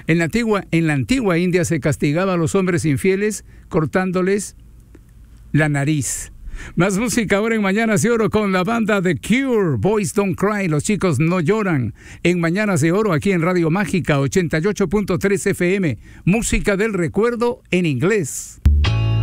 En la antigua India se castigaba a los hombres infieles cortándoles la nariz. Más música ahora en Mañanas de Oro con la banda The Cure, Boys Don't Cry, los chicos no lloran. En Mañanas de Oro aquí en Radio Mágica 88.3 FM, música del recuerdo en inglés.